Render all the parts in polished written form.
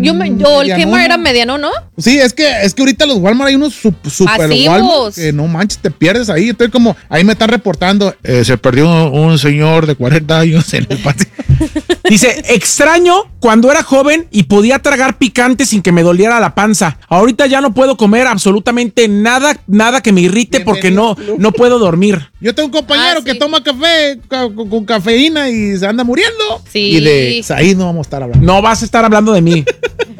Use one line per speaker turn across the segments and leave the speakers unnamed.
el Kmart era mediano, ¿no?
Sí, es que ahorita los Walmart hay unos super Walmart que no manches, te pierdes ahí. Estoy como, ahí me están reportando. Se perdió un señor de 40 años en el patio.
Dice, extraño cuando era joven y podía tragar picante sin que me doliera la panza. Ahorita ya no puedo comer absolutamente nada que me irrite porque no puedo dormir.
Yo tengo un compañero que toma café con cafeína y se anda muriendo.
Sí.
Y de ahí no vamos a estar hablando.
No vas a estar hablando de mí.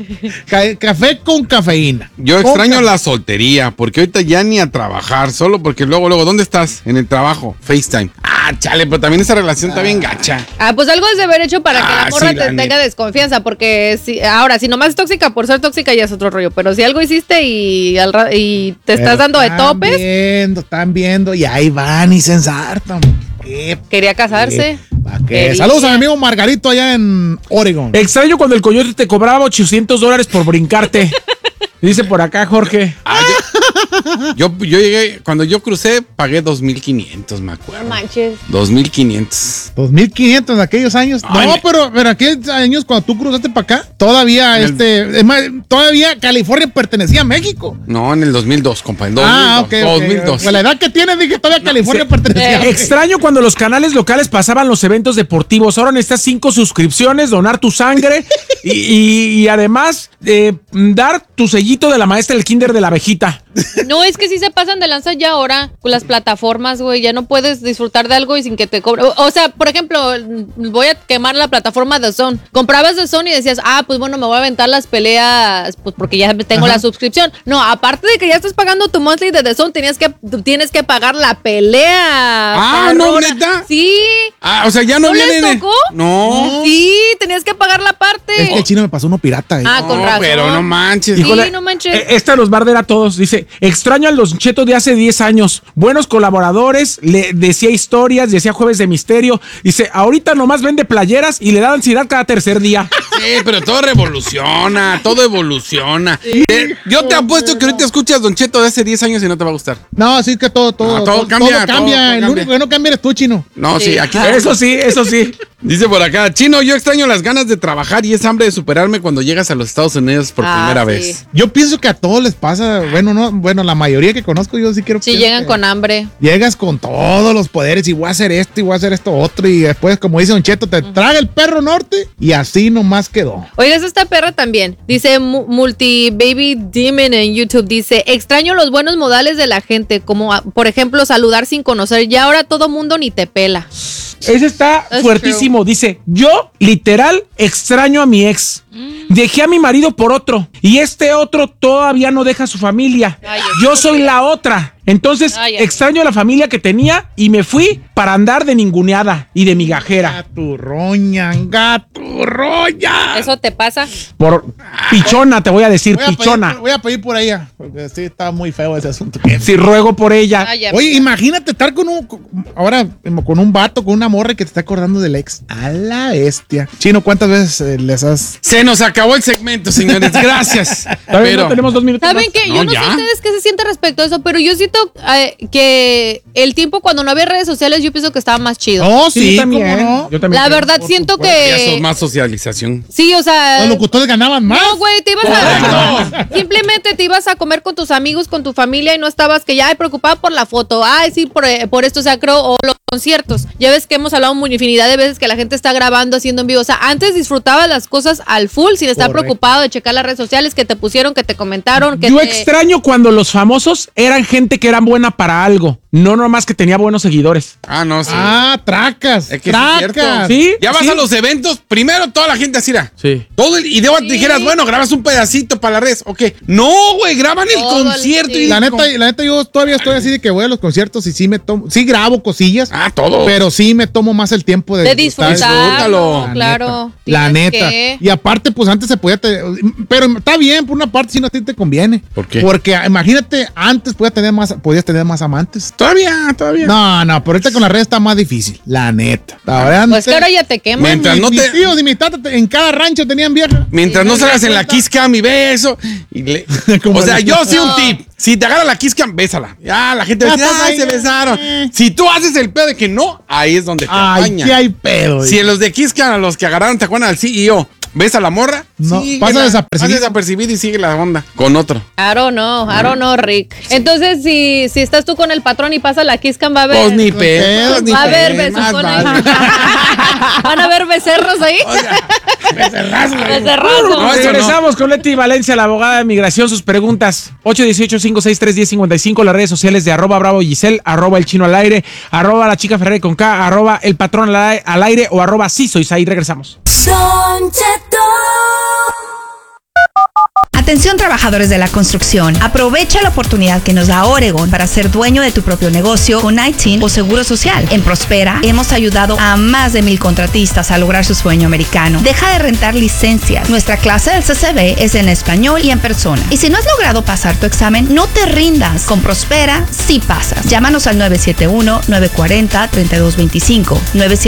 Café con cafeína.
Yo extraño la soltería, porque ahorita ya ni a trabajar, solo porque luego, ¿dónde estás? En el trabajo, FaceTime. Chale, pero también esa relación está bien gacha.
Pues algo es de haber hecho para que la morra te tenga desconfianza, porque si nomás es tóxica por ser tóxica ya es otro rollo, pero si algo hiciste y te estás dando de topes.
Están viendo y ahí van y se ensartan.
Quería casarse.
Saludos a mi amigo Margarito allá en Oregon.
Extraño cuando el coyote te cobraba $800 por brincarte. Dice por acá Jorge.
Yo llegué, cuando yo crucé, pagué 2,500, me acuerdo.
No manches.
2,500.
2,500 en aquellos años. Pero aquellos años cuando tú cruzaste para acá, todavía es más, todavía California pertenecía a México.
No, en el 2002, compa. En 2002.
Pues la edad que tienes, dije, todavía California pertenecía a México.
Extraño cuando los canales locales pasaban los eventos deportivos. Ahora necesitas 5 suscripciones, donar tu sangre y además dar tu sellito de la maestra del kinder de la abejita.
No, es que sí se pasan de lanza ya ahora con las plataformas, güey. Ya no puedes disfrutar de algo y sin que te cobre. O sea, por ejemplo, voy a quemar la plataforma de DAZN. Comprabas DAZN y decías, pues bueno, me voy a aventar las peleas, pues porque ya tengo la suscripción. No, aparte de que ya estás pagando tu monthly de DAZN, tienes que pagar la pelea.
¿No, neta?
Sí.
O sea, ya no viene.
¿Les tocó?
No.
Sí, tenías que pagar la parte.
Es que el chino me pasó uno pirata.
Con razón.
Pero no manches.
Sí,
Híjole,
no manches.
Esta nos va a arder a todos. Dice, extraño a los chetos de hace 10 años. Buenos colaboradores, le decía historias, decía jueves de misterio. Dice, ahorita nomás vende playeras y le da ansiedad cada tercer día.
Sí, pero todo revoluciona, todo evoluciona. Yo te apuesto que ahorita escuchas Don Cheto de hace 10 años y no te va a gustar.
No, sí que todo cambia. El único que no cambia eres tú, chino.
No, sí, aquí.
Eso sí.
Dice por acá, Chino, yo extraño las ganas de trabajar y esa hambre de superarme cuando llegas a los Estados Unidos por primera vez.
Yo pienso que a todos les pasa, la mayoría que conozco yo sí quiero.
Sí, llegan con hambre.
Llegas con todos los poderes y voy a hacer esto y voy a hacer esto otro y después, como dice Don Cheto, te traga el perro norte y así nomás quedó.
Oigas, esta perra también. Dice Multi Baby Demon en YouTube, dice, extraño los buenos modales de la gente, como por ejemplo saludar sin conocer, ya ahora todo mundo ni te pela.
Ese está fuertísimo. Dice, yo literal extraño a mi ex. Dejé a mi marido por otro y este otro todavía no deja a su familia. Yo soy la otra. Entonces extraño a la familia que tenía y me fui para andar de ninguneada y de migajera.
Gaturroña.
¿Eso te pasa?
Por pichona, te voy a decir, pichona.
Voy a pedir por ella, porque sí está muy feo ese asunto.
Si ruego por ella.
Oye, imagínate estar con un vato, con una morra que te está acordando del ex. A la bestia. Chino, ¿cuántas veces les has...?
Se nos acabó el segmento, señores. Gracias.
Pero no tenemos 2 minutos
¿Saben qué? Yo no sé ustedes qué se siente respecto a eso, pero yo siento que el tiempo cuando no había redes sociales, yo pienso que estaba más chido.
Oh, sí,
también.
¿cómo no?
Yo también.
La verdad siento que...
Eso es más socialización.
Sí, o sea...
Los locutores ganaban más.
No, güey, te ibas simplemente te ibas a comer con tus amigos, con tu familia y no estabas que ya preocupada por la foto. Sí, por esto, o sea, creo, o los conciertos. Ya ves que hemos hablado una infinidad de veces que la gente está grabando, haciendo en vivo. O sea, antes disfrutabas las cosas al full sin estar preocupado de checar las redes sociales que te pusieron, que te comentaron.
Yo extraño cuando los famosos eran gente que era buena para algo. No nomás que tenía buenos seguidores.
No, sí.
Tracas.
Es que tracas.
¿Sí?
Ya vas a los eventos, primero toda la gente así era.
Sí.
Y te dijeras, bueno, grabas un pedacito para las redes. Ok. No, güey, graban el concierto.
Sí.
La neta, yo todavía estoy así de que voy a los conciertos y sí grabo cosillas.
Todo.
Pero sí me tomo más el tiempo de
disfrutarlo. Claro.
La neta. Y aparte, pues antes se podía... pero está bien, por una parte, si no a ti te conviene.
¿Por qué?
Porque imagínate, antes podías tener más amantes.
Todavía.
No, pero ahorita con las redes está más difícil. La neta.
Pues que ahora ya te queman.
Mientras
mis tíos y mis tatas en cada rancho tenían vieja.
Mientras no salgas en la Kiss Cam y ves eso. O sea, yo sí un tip. Si te agarra la Kiss Cam, bésala. Ya, la gente va a decir, se besaron. Si tú haces el pedo de que no, ahí es donde te apaña.
Aquí hay pedo.
Si en los de Kiss Cam, a los que agarraron, te acuerdan al CEO, ¿Ves a la morra?
No,
sí,
pasa
desapercibido y sigue la onda con otro.
I don't know, Rick. Entonces, si estás tú con el patrón y pasa la kiss cam, va a haber...
Pues ni pedo,
va a haber besucón ahí. ¿Van a haber becerros ahí?
Becerrazo.
No, regresamos con Leti Valencia, la abogada de migración. Sus preguntas: 818-563-1055. Las redes sociales de @Bravo Giselle, @El Chino al aire, @La Chica Ferrer con K, @El Patrón al aire o @Sí Soy. Ahí regresamos.
Don Cheto.
Atención, trabajadores de la construcción. Aprovecha la oportunidad que nos da Oregon para ser dueño de tu propio negocio con ITIN o Seguro Social. En Prospera hemos ayudado a más de 1,000 contratistas a lograr su sueño americano. Deja de rentar licencias. Nuestra clase del CCB es en español y en persona. Y si no has logrado pasar tu examen, no te rindas. Con Prospera sí pasas. Llámanos al 971-940-3225,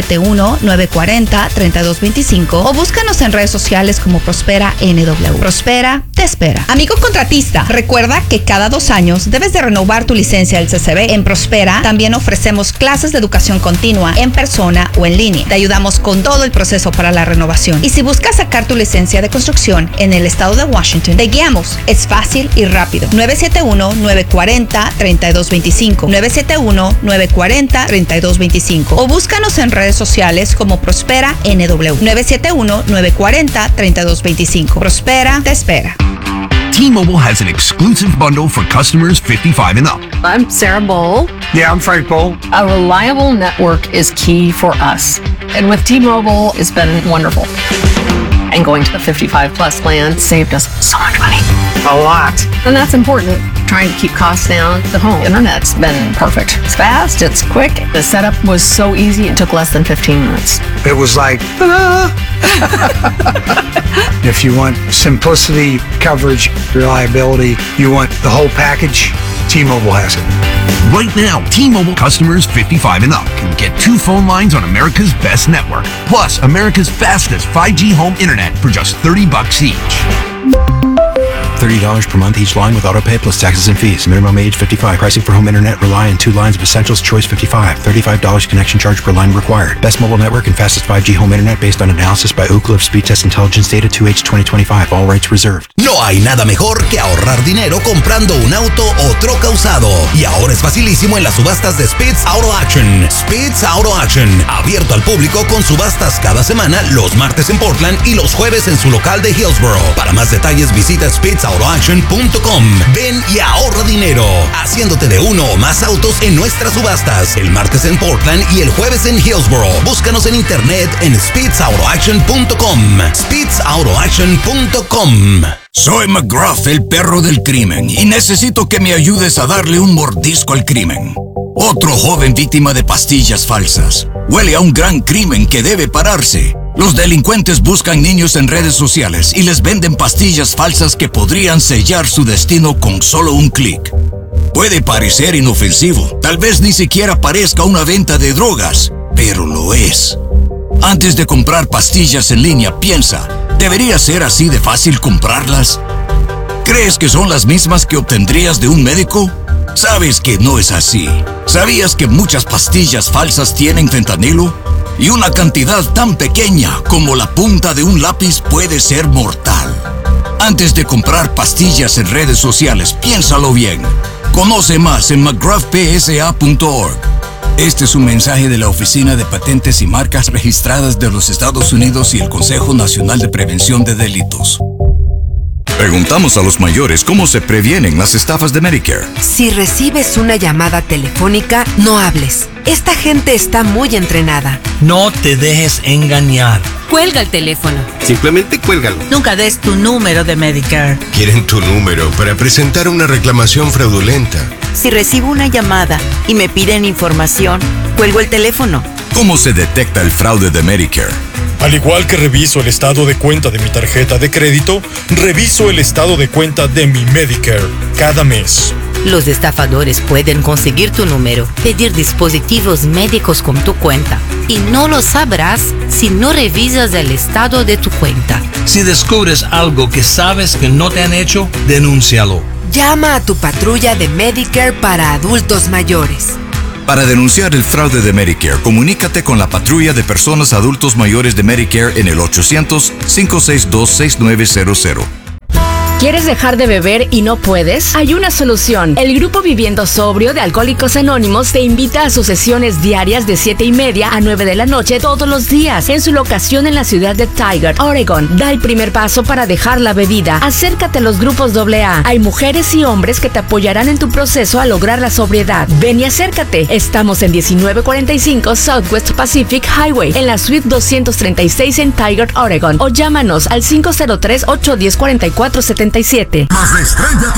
971-940-3225 o búscanos en redes sociales como Prospera NW. Prospera te espera. Amigo contratista, recuerda que cada 2 años debes de renovar tu licencia del CCB. En Prospera también ofrecemos clases de educación continua en persona o en línea. Te ayudamos con todo el proceso para la renovación. Y si buscas sacar tu licencia de construcción en el estado de Washington, te guiamos. Es fácil y rápido. 971-940-3225, 971-940-3225 o búscanos en redes sociales como Prospera NW. 971-940-3225. Prospera te espera.
T-Mobile has an exclusive bundle for customers 55 and up.
I'm Sarah Bowl.
Yeah, I'm Frank Bowl.
A reliable network is key for us. And with T-Mobile, it's been wonderful. And going to the 55 plus plan saved us so much money.
A lot.
And that's important. Trying to keep costs down. The home internet's been perfect. It's fast, it's quick. The setup was so easy, it took less than 15 minutes.
It was like, If you want simplicity, coverage, reliability, you want the whole package, T-Mobile has it. Right now, T-Mobile customers 55 and up can get 2 phone lines on America's best network, plus America's fastest 5G home internet for just $30 each. $30 per month each line with autopay plus taxes and fees. Minimum age 55. Pricing for home internet rely on 2 lines of Essentials Choice 55. $35 connection charge per line required. Best mobile network and fastest 5G home internet based on analysis by Ookla of Speed Test Intelligence data 2H 2025. All rights reserved.
No hay nada mejor que ahorrar dinero comprando un auto o troca usado. Y ahora es facilísimo en las subastas de Speeds Auto Action. Speeds Auto Action. Abierto al público con subastas cada semana, los martes en Portland y los jueves en su local de Hillsboro. Para más detalles visita speedsautoaction.com. Ven y ahorra dinero, haciéndote de uno o más autos en nuestras subastas. El martes en Portland y el jueves en Hillsboro. Búscanos en internet en speedsautoaction.com. speedsautoaction.com.
Soy McGruff, el perro del crimen, y necesito que me ayudes a darle un mordisco al crimen. Otro joven víctima de pastillas falsas. Huele a un gran crimen que debe pararse. Los delincuentes buscan niños en redes sociales y les venden pastillas falsas que podrían sellar su destino con solo un clic. Puede parecer inofensivo, tal vez ni siquiera parezca una venta de drogas, pero lo es. Antes de comprar pastillas en línea, piensa, ¿debería ser así de fácil comprarlas? ¿Crees que son las mismas que obtendrías de un médico? Sabes que no es así. ¿Sabías que muchas pastillas falsas tienen fentanilo? Y una cantidad tan pequeña como la punta de un lápiz puede ser mortal. Antes de comprar pastillas en redes sociales, piénsalo bien. Conoce más en mcgruffpsa.org. Este es un mensaje de la Oficina de Patentes y Marcas Registradas de los Estados Unidos y el Consejo Nacional de Prevención de Delitos.
Preguntamos a los mayores cómo se previenen las estafas de Medicare.
Si recibes una llamada telefónica, no hables. Esta gente está muy entrenada.
No te dejes engañar.
Cuelga el teléfono.
Simplemente cuélgalo.
Nunca des tu número de Medicare.
Quieren tu número para presentar una reclamación fraudulenta.
Si recibo una llamada y me piden información, cuelgo el teléfono.
¿Cómo se detecta el fraude de Medicare?
Al igual que reviso el estado de cuenta de mi tarjeta de crédito, reviso el estado de cuenta de mi Medicare cada mes.
Los estafadores pueden conseguir tu número, pedir dispositivos médicos con tu cuenta, y no lo sabrás si no revisas el estado de tu cuenta.
Si descubres algo que sabes que no te han hecho, denúncialo.
Llama a tu patrulla de Medicare para adultos mayores.
Para denunciar el fraude de Medicare, comunícate con la patrulla de personas adultos mayores de Medicare en el 800-562-6900.
¿Quieres dejar de beber y no puedes? Hay una solución. El grupo Viviendo Sobrio de Alcohólicos Anónimos te invita a sus sesiones diarias de 7:30 a 9 de la noche todos los días en su locación en la ciudad de Tigard, Oregon. Da el primer paso para dejar la bebida. Acércate a los grupos AA. Hay mujeres y hombres que te apoyarán en tu proceso a lograr la sobriedad. Ven y acércate. Estamos en 1945 Southwest Pacific Highway en la suite 236 en Tigard, Oregon. O llámanos al 503-810-4477.
Más de Estrella